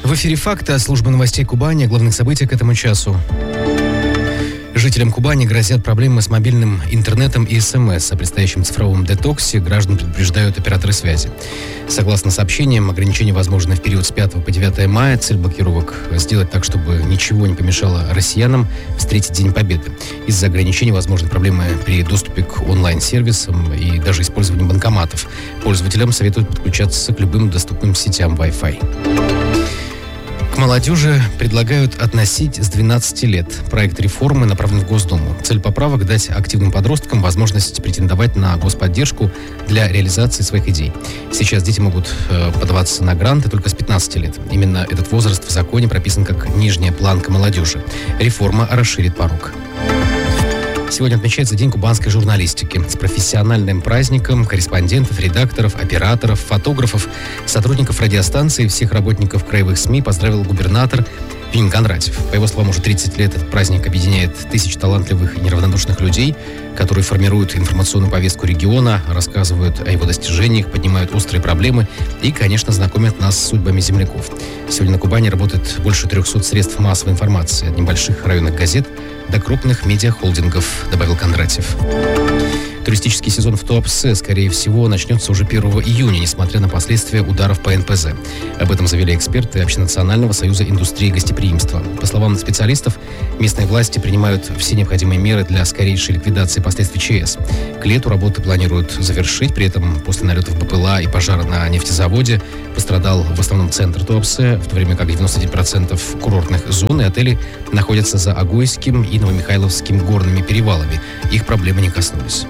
В эфире «Факты» от службы новостей Кубани. О главных событиях к этому часу. Жителям Кубани грозят проблемы с мобильным интернетом и СМС. О предстоящем цифровом детоксе граждан предупреждают операторы связи. Согласно сообщениям, ограничения возможны в период с 5 по 9 мая. Цель блокировок – сделать так, чтобы ничего не помешало россиянам встретить День Победы. Из-за ограничений возможны проблемы при доступе к онлайн-сервисам и даже использованию банкоматов. Пользователям советуют подключаться к любым доступным сетям Wi-Fi. К молодежи предлагают относить с 12 лет. Проект реформы направлен в Госдуму. Цель поправок – дать активным подросткам возможность претендовать на господдержку для реализации своих идей. Сейчас дети могут подаваться на гранты только с 15 лет. Именно этот возраст в законе прописан как нижняя планка молодежи. Реформа расширит порог. Сегодня отмечается День кубанской журналистики. С профессиональным праздником корреспондентов, редакторов, операторов, фотографов, сотрудников радиостанций и всех работников краевых СМИ поздравил губернатор Евгений Кондратьев. По его словам, уже 30 лет этот праздник объединяет тысячи талантливых и неравнодушных людей, которые формируют информационную повестку региона, рассказывают о его достижениях, поднимают острые проблемы и, конечно, знакомят нас с судьбами земляков. Сегодня на Кубани работает больше 300 средств массовой информации, от небольших районных газет до крупных медиахолдингов, добавил Кондратьев. Туристический сезон в Туапсе, скорее всего, начнется уже 1 июня, несмотря на последствия ударов по НПЗ. Об этом заявили эксперты Общенационального союза индустрии гостеприимства. По словам специалистов, местные власти принимают все необходимые меры для скорейшей ликвидации последствий ЧС. К лету работы планируют завершить. При этом после налетов БПЛА и пожара на нефтезаводе пострадал в основном центр Туапсе, в то время как 91% курортных зон и отелей находятся за Агойским и Новомихайловским горными перевалами. Их проблемы не коснулись.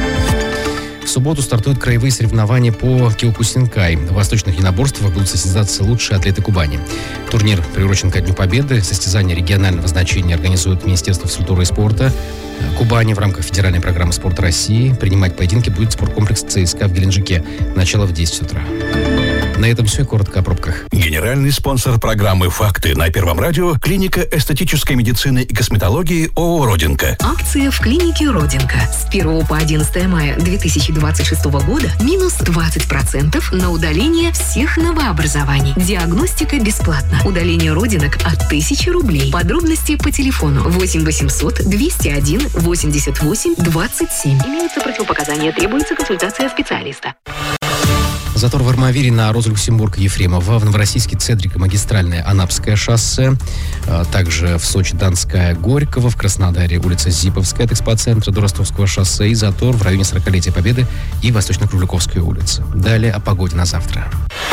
В субботу стартуют краевые соревнования по киокусинкай. В восточных единоборствах будут состязаться лучшие атлеты Кубани. Турнир приурочен ко Дню Победы. Состязания регионального значения организует Министерство физкультуры и спорта Кубани в рамках федеральной программы «Спорт России». Принимать поединки будет спорткомплекс ЦСКА в Геленджике. Начало в 10 утра. На этом все. Коротко о пробках. Генеральный спонсор программы «Факты» на Первом радио – клиника эстетической медицины и косметологии ООО «Родинка». Акция в клинике «Родинка». С 1 по 11 мая 2026 года минус 20% на удаление всех новообразований. Диагностика бесплатна. Удаление родинок от 1000 рублей. Подробности по телефону 8 800 201 88 27. Имеются противопоказания, требуется консультация специалиста. Затор в Армавире на Роза-Люксембург-Ефремова, в Новороссийске Цедрико магистральное Анапское шоссе, также в Сочи Донская Горького, в Краснодаре улица Зиповская от экспоцентра до Ростовского шоссе и затор в районе 40-летия Победы и Восточно-Кругляковской улицы. Далее о погоде на завтра.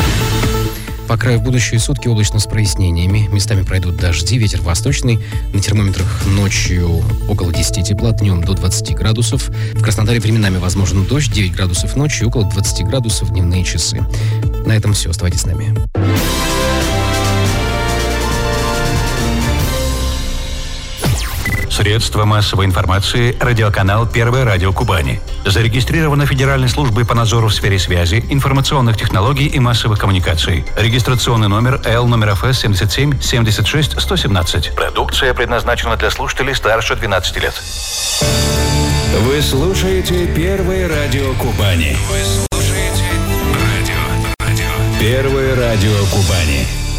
По краю в будущие сутки облачно с прояснениями. Местами пройдут дожди, ветер восточный. На термометрах ночью около 10 тепла, днем до 20 градусов. В Краснодаре временами возможен дождь, 9 градусов ночью, около 20 градусов дневные часы. На этом все. Оставайтесь с нами. Средства массовой информации, радиоканал «Первое радио Кубани». Зарегистрировано Федеральной службой по надзору в сфере связи, информационных технологий и массовых коммуникаций. Регистрационный номер L-ФС 77 76 117. Продукция предназначена для слушателей старше 12 лет. Вы слушаете Первое радио Кубани. Первое радио Кубани.